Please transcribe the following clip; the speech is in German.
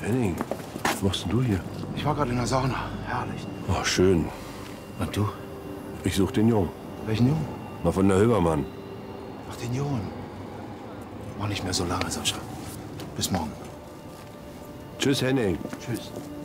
Henning, was machst denn du hier? Ich war gerade in der Sauna. Herrlich. Oh, schön. Und du? Ich such den Jungen. Welchen Jungen? Mal von der Hilbermann. Ach, den Jungen. War nicht mehr so lange, Sascha. Bis morgen. Tschüss, Henning. Tschüss.